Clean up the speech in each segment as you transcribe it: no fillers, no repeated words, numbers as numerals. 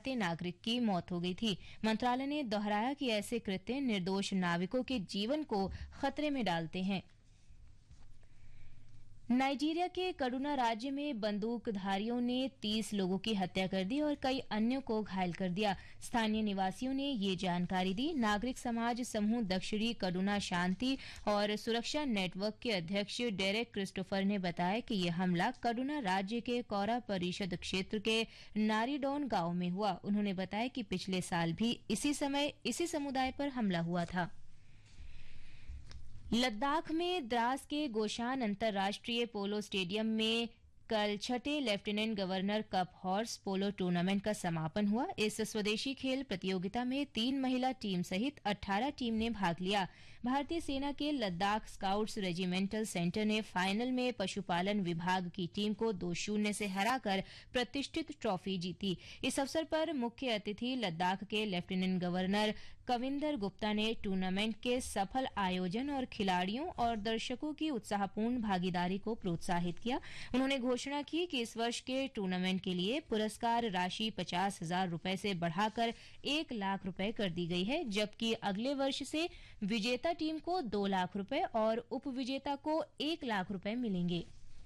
भारतीय नागरिक की मौत हो गई थी। मंत्रालय ने दोहराया कि ऐसे कृत्य निर्दोष नाविकों के जीवन को खतरे में डालते हैं। नाइजीरिया के कड़ूना राज्य में बंदूकधारियों ने 30 लोगों की हत्या कर दी और कई अन्यों को घायल कर दिया। स्थानीय निवासियों ने ये जानकारी दी। नागरिक समाज समूह दक्षिणी कड़ूना शांति और सुरक्षा नेटवर्क के अध्यक्ष डेरेक क्रिस्टोफर ने बताया कि यह हमला कड़ूना राज्य के कौरा परिषद क्षेत्र के नारीडोन गांव में हुआ। उन्होंने बताया कि पिछले साल भी इसी समय इसी समुदाय पर हमला हुआ था। लद्दाख में द्रास के गोशान अंतर्राष्ट्रीय पोलो स्टेडियम में कल छठे lieutenant governor cup horse polo tournament का समापन हुआ। इस स्वदेशी खेल प्रतियोगिता में 3 महिला टीम सहित 18 टीम ने भाग लिया। भारतीय सेना के लद्दाख स्काउट्स रेजिमेंटल सेंटर ने फाइनल में पशुपालन विभाग की टीम को 2-0 से हराकर प्रतिष्ठित ट्रॉफी जीती। इस अवसर पर मुख्य अतिथि लद्दाख के लेफ्टिनेंट गवर्नर कविंदर गुप्ता ने टूर्नामेंट के सफल आयोजन और खिलाड़ियों और दर्शकों की उत्साहपूर्ण भागीदारी को प्रोत्साहित किया। उन्होंने घोषणा की कि इस वर्ष के टूर्नामेंट के लिए पुरस्कार राशि 50,000 रुपए से बढ़ाकर 1 लाख रुपए कर दी गई है, जबकि अगले वर्ष से विजेता टीम को 2 लाख रुपए और उपविजेता को 1 लाख रुपए मिलेंगे।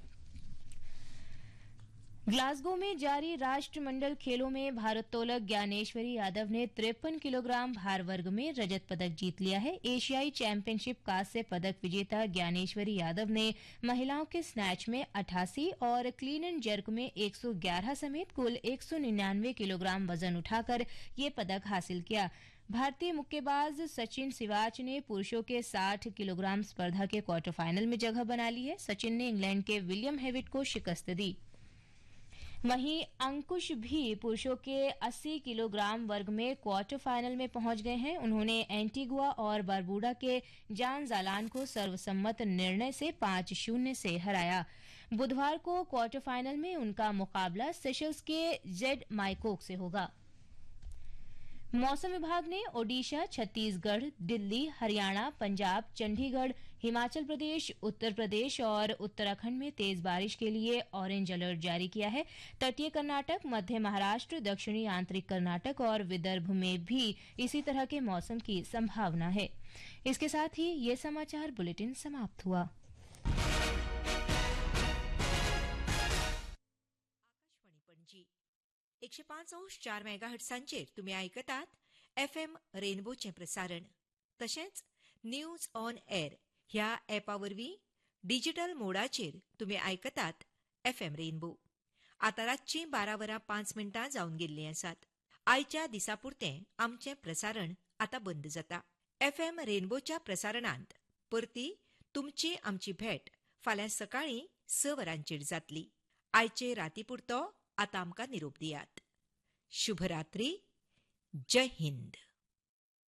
ग्लासगो में जारी राष्ट्रमंडल खेलों में भारोत्तोलक ज्ञानेश्वरी यादव ने 53 किलोग्राम भार वर्ग में रजत पदक जीत लिया है। एशियाई चैंपियनशिप कांस्य पदक विजेता ज्ञानेश्वरी यादव ने महिलाओं के स्नैच में 88 और क्लीन एंड जर्क में 111 समेत कुल 199 किलोग्राम वजन उठाकर ये पदक हासिल किया। भारतीय मुक्केबाज सचिन सिवाच ने पुरुषों के 60 किलोग्राम स्पर्धा के क्वार्टर फाइनल में जगह बना ली है। सचिन ने इंग्लैंड के विलियम हेविट को शिकस्त दी। वहीं अंकुश भी पुरुषों के 80 किलोग्राम वर्ग में क्वार्टर फाइनल में पहुंच गए हैं। उन्होंने एंटीगुआ और बारबूडा के जान जालान को सर्वसम्मत निर्णय से 5-0 से हराया। बुधवार को क्वार्टर फाइनल में उनका मुकाबला सेशल्स के जेड माइकोक से होगा। मौसम विभाग ने ओडिशा, छत्तीसगढ़, दिल्ली, हरियाणा, पंजाब, चंडीगढ़, हिमाचल प्रदेश, उत्तर प्रदेश और उत्तराखंड में तेज बारिश के लिए ऑरेंज अलर्ट जारी किया है। तटीय कर्नाटक, मध्य महाराष्ट्र, दक्षिणी आंतरिक कर्नाटक और विदर्भ में भी इसी तरह के मौसम की संभावना है। इसके साथ ही ये समाचार बुलेटिन समाप्त हुआ। आकाशवाणी पणजी 105.4 मेगाहर्ट्झांचेर तुमी आयकतात FM रेनबोचे प्रसारण। तशेंच न्यूज ऑन एअर ह्या ॲपा वरवीं डिजिटल मोडाचेर तुमी आयकतात FM रेनबो। आतां रातची 12:05 जावन गेल्लीं आसात। आयच्या दिसा पुरतें आमचें प्रसारण आतां बंद जाता। FM रेनबोच्या प्रसारणांत परती तुमची आमची भेट फाल्यां सकाळीं 6 वरांचेर जातली। आयचे राती पुरतो आतां आमकां निरोप दियात। शुभरात्री। जय हिंद।